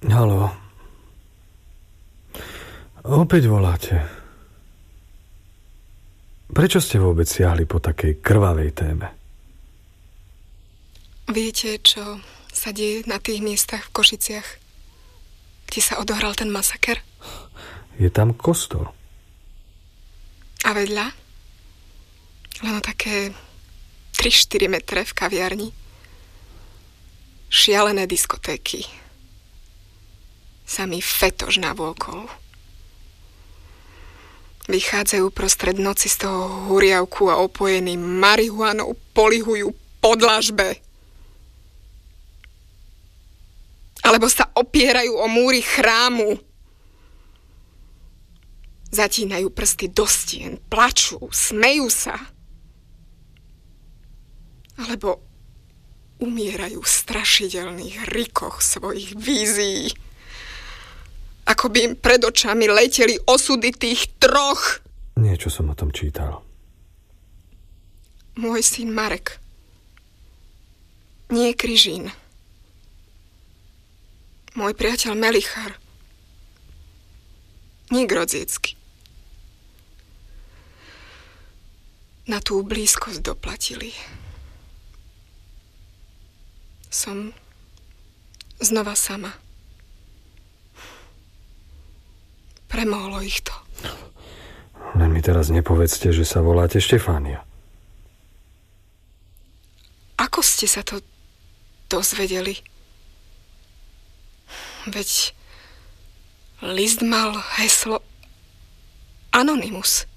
Haló. Opäť voláte. Prečo ste vôbec siahli po takej krvavej téme? Viete, čo sa deje na tých miestach v Košiciach, kde sa odohral ten masaker? Je tam kostol. A vedľa? Len také 3-4 metre v kaviarni. Šialené diskotéky. Samý fetoš navôkol. Vychádzajú prostred noci z toho huriavku a opojení marihuanou polihujú po dlažbe. Alebo sa opierajú o múry chrámu. Zatínajú prsty do stien, plačú, smejú sa. Alebo umierajú v strašidelných rikoch svojich vízií. Ako by im pred očami leteli osudy tých troch. Niečo som o tom čítal. Môj syn Marek. Nie Kryžín. Môj priateľ Melichar. Nie Grodziecky. Na tú blízkosť doplatili. Som znova sama. Premohlo ich to. Len mi teraz nepovedzte, že sa voláte Štefánia. Ako ste sa to dozvedeli? Veď list mal heslo Anonymous.